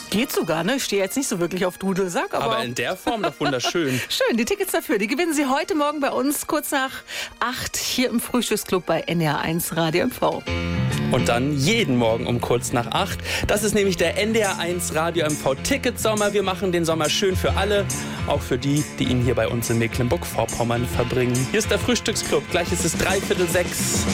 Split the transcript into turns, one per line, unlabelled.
Geht sogar, ne? Ich stehe jetzt nicht so wirklich auf Dudelsack,
Aber in der Form doch wunderschön.
Schön, die Tickets dafür, die gewinnen Sie heute Morgen bei uns kurz nach 8 hier im Frühstücksclub bei NDR1 Radio MV.
Und dann jeden Morgen um kurz nach 8. Das ist nämlich der NDR1 Radio MV Ticketsommer. Wir machen den Sommer schön für alle, auch für die, die ihn hier bei uns in Mecklenburg-Vorpommern verbringen. Hier ist der Frühstücksclub, gleich ist es 5:45.